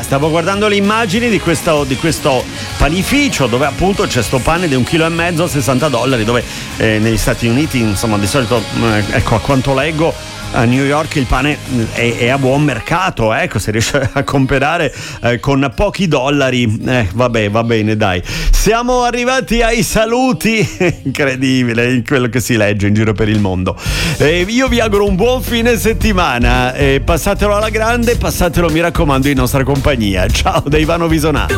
stavo guardando le immagini di questo panificio dove appunto c'è sto pane di $1,5 chili a $60, dove negli Stati Uniti, insomma, di solito, ecco, a quanto leggo, a New York il pane è a buon mercato, ecco, si riesce a comprare con pochi dollari. Vabbè, va bene, dai. Siamo arrivati ai saluti. Incredibile quello che si legge in giro per il mondo. Io vi auguro un buon fine settimana. Passatelo alla grande, passatelo, mi raccomando, in nostra compagnia. Ciao da Ivano Visonato.